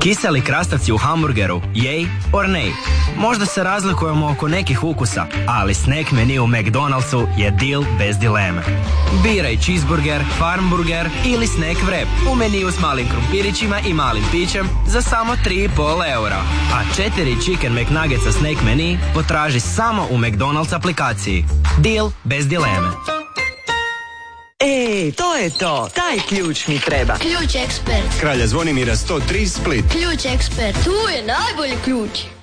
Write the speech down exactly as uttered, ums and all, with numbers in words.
Kiseli krastavci u hamburgeru, yay or nay? Možda se razlikujemo oko nekih ukusa, ali snack menu u McDonald'su je deal bez dileme. Biraj cheeseburger, farmburger ili snack wrap u meniju s malim krumpirićima i malim pićem za samo tri i pol eura. A četiri chicken McNuggetsa snack menu potraži samo u McDonald's aplikaciji. Deal bez dileme. E, to je to. Taj ključ mi treba. Ključ ekspert. Kralja Zvonimira sto tri Split. Ključ ekspert. Tu je najbolji ključ.